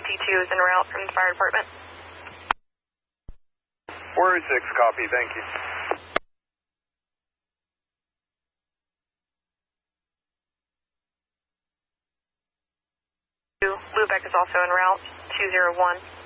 T2 is en route from the fire department. 406, copy, thank you. Lubeck is also en route, 201.